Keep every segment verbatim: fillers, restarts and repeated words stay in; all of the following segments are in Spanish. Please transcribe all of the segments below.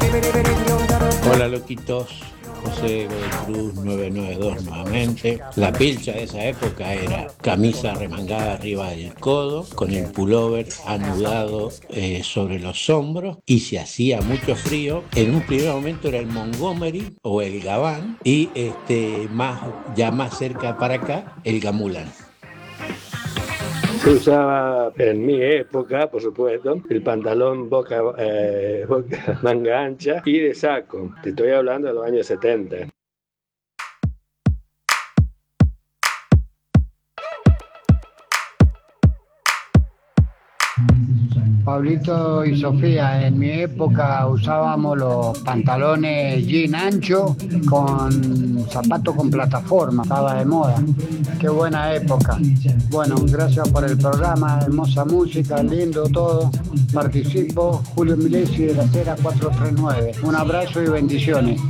Hola loquitos, José Godoy Cruz nueve nueve dos nuevamente. La pilcha de esa época era camisa remangada arriba del codo, con el pullover anudado eh, sobre los hombros, y si hacía mucho frío, en un primer momento era el Montgomery o el Gabán, y este, más, ya más cerca para acá, el Gamulan. Se usaba en mi época, por supuesto, el pantalón boca, eh, boca manga ancha y de saco. Te estoy hablando de los años setenta. Pablito y Sofía, en mi época usábamos los pantalones jean ancho con zapatos con plataforma, estaba de moda. Qué buena época. Bueno, gracias por el programa, hermosa música, lindo todo. Participo, Julio Milesi de la Cera cuatro tres nueve. Un abrazo y bendiciones.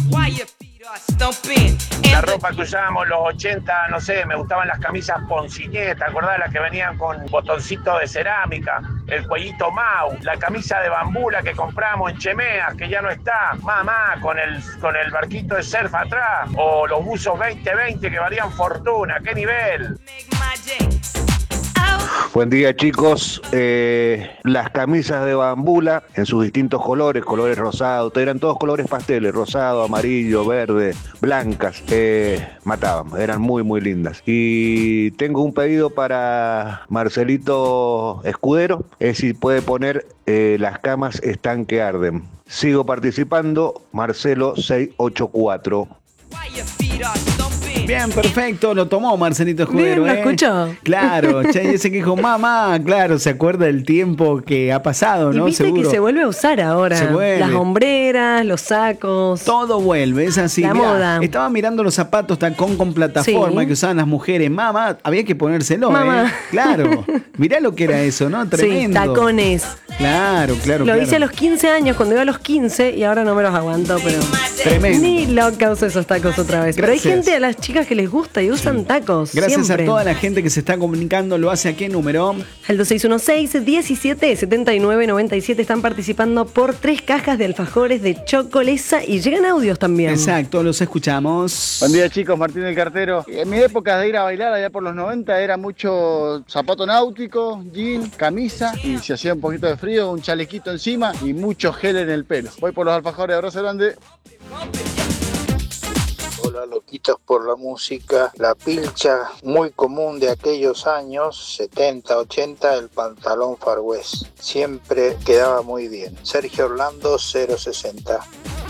La ropa que usábamos los ochenta, no sé, me gustaban las camisas Ponciné, ¿te acordás? Las que venían con botoncito de cerámica, el cuellito Mau, la camisa de bambula que compramos en Chemeas, que ya no está, mamá, con el, con el barquito de surf atrás, o los buzos veinte veinte que valían fortuna, ¿qué nivel? Buen día chicos, eh, las camisas de bambula en sus distintos colores, colores rosados, eran todos colores pasteles, rosado, amarillo, verde, blancas, eh, mataban, eran muy muy lindas. Y tengo un pedido para Marcelito Escudero, es si puede poner eh, Las camas están que arden. Sigo participando, Marcelo seiscientos ochenta y cuatro. Bien, perfecto, lo tomó Marcelito Escudero. Bien, ¿lo ¿eh? escuchó? Claro, Che dice que dijo, mamá, claro, se acuerda del tiempo que ha pasado, ¿no? Y viste Seguro. que se vuelve a usar ahora. Se vuelve. Las hombreras, los sacos. Todo vuelve, es así. La Mirá, moda. Estaba mirando los zapatos tacón con plataforma Sí. que usaban las mujeres. Mamá, había que ponérselo, Mamá. ¿eh? Claro. Mirá lo que era eso, ¿no? Tremendo. Sí, tacones. Claro, claro, Lo claro. hice a los quince años, cuando iba a los quince, y ahora no me los aguanto, pero... Tremendo. Ni loca uso esos tacos otra vez. Pero hay Gracias. gente, a las chicas que les gusta y usan tacos. Gracias siempre. a toda la gente que se está comunicando. ¿Lo hace a qué número? Al dos seis uno seis, diecisiete setenta y nueve noventa y siete están participando por tres cajas de alfajores de Chocolesa y llegan audios también. Exacto, los escuchamos. Buen día chicos, Martín del Cartero. En mi época de ir a bailar allá por los noventa era mucho zapato náutico, jean, camisa y si hacía un poquito de frío, un chalequito encima y mucho gel en el pelo. Voy por los alfajores, abrazo grande. Hola loquitos por la música. La pilcha muy común de aquellos años setenta, ochenta, el pantalón Far West. Siempre quedaba muy bien. Sergio Orlando cero sesenta.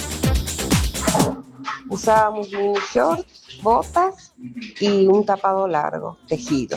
Usábamos mini shorts, botas y un tapado largo, tejido.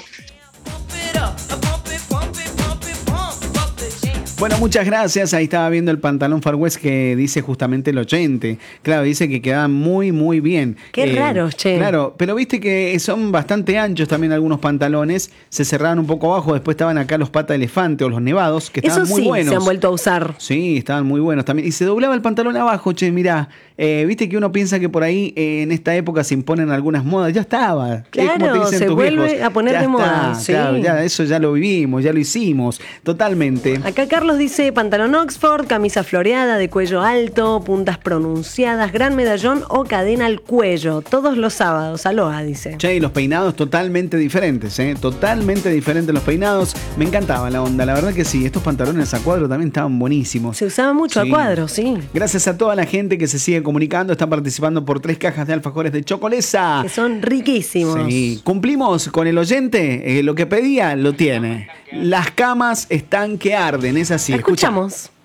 Bueno, muchas gracias. Ahí estaba viendo el pantalón Far West que dice justamente el ochenta. Claro, dice que quedaban muy, muy bien. Qué Eh, raros, che. Claro, pero viste que son bastante anchos también algunos pantalones. Se cerraban un poco abajo. Después estaban acá los pata elefante o los nevados, que estaban Eso muy sí, buenos. se han vuelto a usar. Sí, estaban muy buenos también. Y se doblaba el pantalón abajo, che, mirá. Eh, viste que uno piensa que por ahí eh, en esta época se imponen algunas modas. Ya estaba. Es como te Claro, dicen se tus vuelve viejos. a poner Ya de está, moda, sí. Claro, ya, eso ya lo vivimos, ya lo hicimos. Totalmente. Acá Carlos dice pantalón Oxford, camisa floreada de cuello alto, puntas pronunciadas, gran medallón o cadena al cuello. Todos los sábados. Aloha, dice. Che, y los peinados totalmente diferentes, ¿eh? Totalmente diferentes los peinados. Me encantaba la onda, la verdad que sí. Estos pantalones a cuadro también estaban buenísimos. Se usaba mucho Sí. a cuadro, sí. Gracias a toda la gente que se sigue comunicando. Están participando por tres cajas de alfajores de Chocolesa. Que son riquísimos. Sí, cumplimos con el oyente. Eh, lo que pedía, lo tiene. Las camas están que arden, es así. La escuchamos.